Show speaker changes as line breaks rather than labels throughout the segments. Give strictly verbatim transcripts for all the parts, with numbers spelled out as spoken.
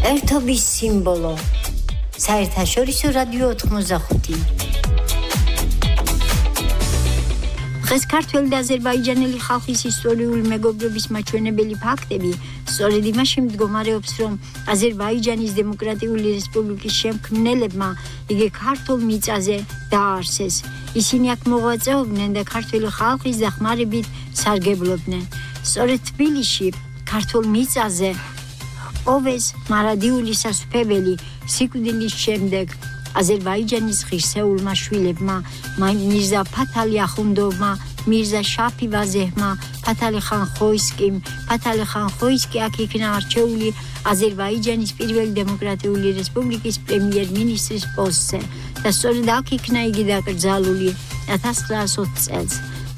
ერთობის სიმბოლო. საერთაშორისო რადიო ოთხმოცდახუთი. დღეს ქართველი და აზერბაიჯანელი ხალხის ისტორიული მეგობრობის მაჩვენებელი ფაქტები სწორედ იმაში მდგომარეობს, რომ აზერბაიჯანის დემოკრატიული რესპუბლიკის შემქმნელებმა იგი ქართულ მიწაზე დააარსეს. ისინი აქ მოღვაწეობდნენ და ქართველი ხალხის დახმარებით სარგებლობდნენ. სწორედ თბილისში ქართულ მიწაზე ოვეს მარადიული სასუფეველი სიკვდილის შემდეგ აზერბაიჯანის ღირსეულმა შვილებმა, მირზა ფათალი ახუნდოვმა, მირზა შაფი ვაზეჰმა, ფათალი ხან ხოისკიმ, ფათალი ხან ხოისკი აქ იქნა არჩეული აზერბაიჯანის პირველი დემოკრატიული რესპუბლიკის პრემიერ-მინისტრის პოსტზე და სწორედ აქ იქნა იგი დაკრძალული ათას ცხრაას ოცი წელს.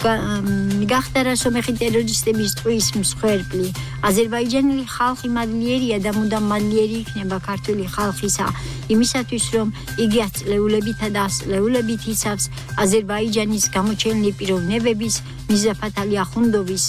გახდა რასომეხი ტერორისტების ტყუის მსხვერპლი. აზერბაიჯანელი ხალხი მადლიერია და მუდამ მადლიერი იქნება ქართული ხალხისა იმისათვის, რომ იგი ათწლეულებითა და ასწლეულებით იცავს აზერბაიჯანის გამოჩენილი პიროვნებების, მირზა ფათალი ახუნდოვის,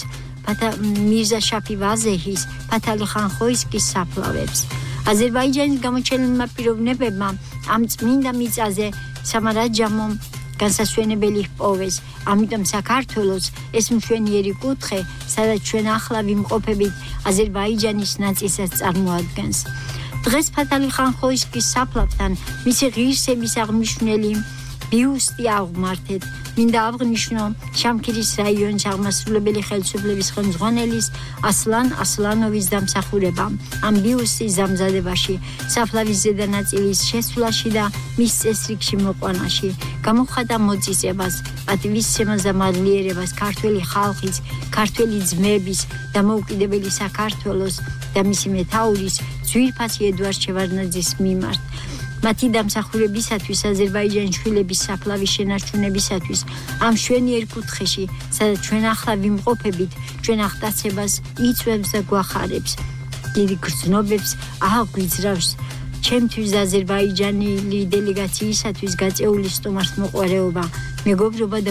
მირზა შაფი ვაზეჰის, ფათალი ხან ხოისკის საფლავებს. აზერბაიჯანის გამოჩენილმა პიროვნებებმა ამ წმინდა მიწაზე სამარაჯამო განსასვენებელი ჰპოვეს. ამიტომ საქართველოს ეს მშვენიერი კუთხე, სადაც ჩვენ ახლა ვიმყოფებით, აზერბაიჯანის ნაწილსაც წარმოადგენს. დღეს ფათალი ხან ხოისკის საფლავთან მისი ღირსების აღმნიშვნელი ბიუსტი აღმართეთ. მინდა აღნიშნო შამქირის რაიონის აღმასრულებელი ხელისუფლების ხელმძღვანელის ასლან ასლანოვის დამსახურება ამ ბიუსტის დამზადებაში, საფლავის ზედა ნაწილის შესვლაში და მის წესრიგში მოყვანაში. გამოხატა მოწიწებას, პატივისცემას და მადლიერებას ქართველი ხალხის, ქართველი ძმების, დამოუკიდებელი საქართველოს და მისი მეთაურის ძვირფასი ედუარდ შევარდნაძის მიმართ. მათი დამსახურებისათვის, აზერბაიჯანის შვილების საფლავის შენარჩუნებისათვის, ამ მშვენიერ კუთხეში, სადაც ჩვენ ახლა ვიმყოფებით, ჩვენ აღტაცებას იწვევს და გვახარებს. დიდი გრძნობებს აღვიძრავს ჩემთვის და აზერბაიჯანელი დელეგაციისათვის გაწეული სტუმართმოყვარეობა, მეგობრობა და